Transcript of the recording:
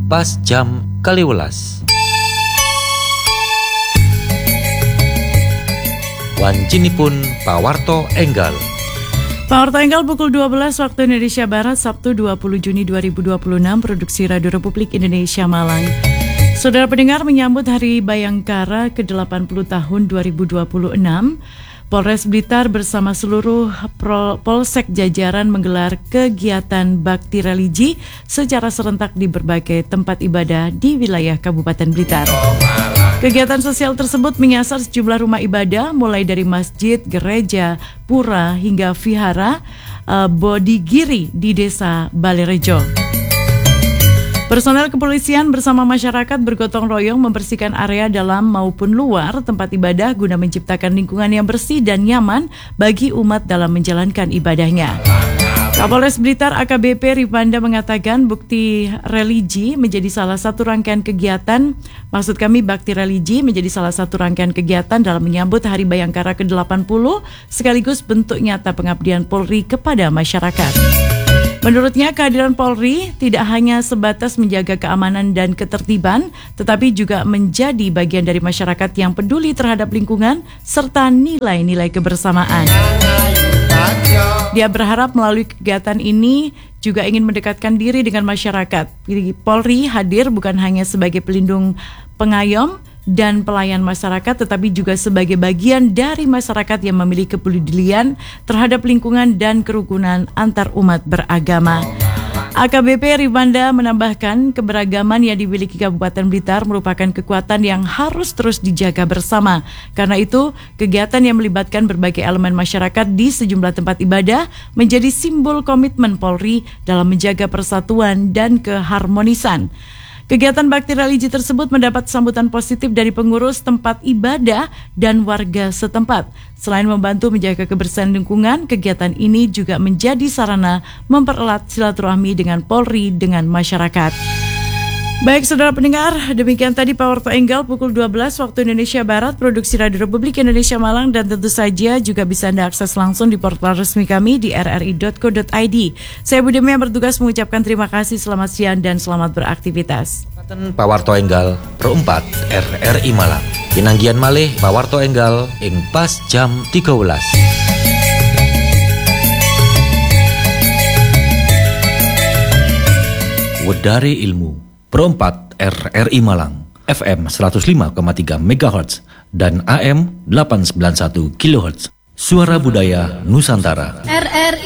pas jam 12. Wancinipun pawarto enggal. Pawarto enggal pukul 12 waktu Indonesia Barat, Sabtu 20 Juni 2026, produksi Radio Republik Indonesia Malang. Saudara pendengar, menyambut Hari Bayangkara ke-80 tahun 2026, Polres Blitar bersama seluruh Polsek jajaran menggelar kegiatan bakti religi secara serentak di berbagai tempat ibadah di wilayah Kabupaten Blitar. Kegiatan sosial tersebut menyasar sejumlah rumah ibadah mulai dari masjid, gereja, pura hingga vihara Bodigiri di Desa Balerejo. Personel kepolisian bersama masyarakat bergotong royong membersihkan area dalam maupun luar tempat ibadah guna menciptakan lingkungan yang bersih dan nyaman bagi umat dalam menjalankan ibadahnya. Kapolres Blitar AKBP Ripanda mengatakan bakti religi menjadi salah satu rangkaian kegiatan, bakti religi menjadi salah satu rangkaian kegiatan dalam menyambut Hari Bayangkara ke-80 sekaligus bentuk nyata pengabdian Polri kepada masyarakat. Menurutnya, kehadiran Polri tidak hanya sebatas menjaga keamanan dan ketertiban, tetapi juga menjadi bagian dari masyarakat yang peduli terhadap lingkungan serta nilai-nilai kebersamaan. Dia berharap melalui kegiatan ini juga ingin mendekatkan diri dengan masyarakat. Polri hadir bukan hanya sebagai pelindung, pengayom, dan pelayan masyarakat, tetapi juga sebagai bagian dari masyarakat yang memiliki kepedulian terhadap lingkungan dan kerukunan antar umat beragama. AKBP Ripanda menambahkan keberagaman yang dimiliki Kabupaten Blitar merupakan kekuatan yang harus terus dijaga bersama. Karena itu, kegiatan yang melibatkan berbagai elemen masyarakat di sejumlah tempat ibadah menjadi simbol komitmen Polri dalam menjaga persatuan dan keharmonisan. Kegiatan bakti religi tersebut mendapat sambutan positif dari pengurus tempat ibadah dan warga setempat. Selain membantu menjaga kebersihan lingkungan, kegiatan ini juga menjadi sarana mempererat silaturahmi dengan Polri dengan masyarakat. Baik saudara pendengar, demikian tadi Pawarto Enggal pukul 12 waktu Indonesia Barat, produksi Radio Republik Indonesia Malang, dan tentu saja juga bisa Anda akses langsung di portal resmi kami di rri.co.id. Saya Budi yang bertugas mengucapkan terima kasih, selamat siang dan selamat beraktivitas. Pawarto Enggal Pro 4 RRI Malang. Pinanggian malih Pawarto Enggal ing pas jam 13. Wedari Ilmu Pro 4 RRI Malang, FM 105,3 MHz dan AM 891 kHz. Suara Budaya Nusantara. RRI